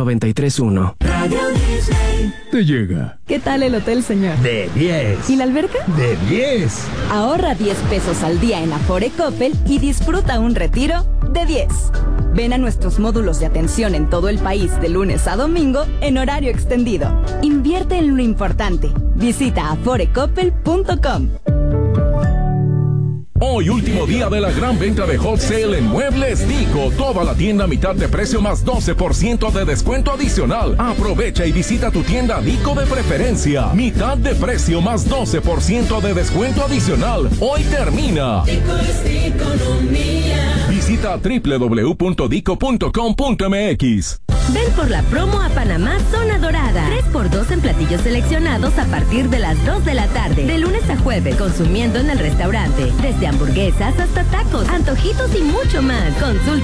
93.1. Radio Disney te llega. ¿Qué tal el hotel, señor? De 10. ¿Y la alberca? De 10. Ahorra 10 pesos al día en Afore Coppel y disfruta un retiro de 10. Ven a nuestros módulos de atención en todo el país de lunes a domingo en horario extendido. Invierte en lo importante. Visita aforecoppel.com. Hoy último día de la gran venta de Hot Sale en Muebles Dico. Toda la tienda a mitad de precio más 12% de descuento adicional. Aprovecha y visita tu tienda Dico de preferencia. Mitad de precio más 12% de descuento adicional. Hoy termina. Dico es economía. Visita www.dico.com.mx. Ven por la promo a Panamá Zona Dorada. 3x2 en platillos seleccionados a partir de las 2 de la tarde. De lunes a jueves, consumiendo en el restaurante. Desde hamburguesas hasta tacos, antojitos y mucho más. Consulta